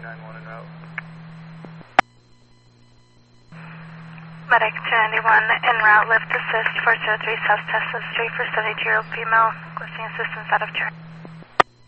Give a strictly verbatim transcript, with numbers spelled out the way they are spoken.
ninety-one en route. Medic two ninety-one en route, lift assist four zero three South Tesla Street for seventy-two year old female, requesting assistance out of turn.